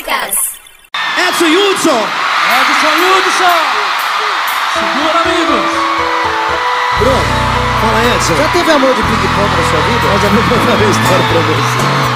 Podcast. Edson Hudson! Segura, amigos! Bruno, fala Edson. Já teve amor de ping-pong na sua vida? Eu já vou contar uma história pra você.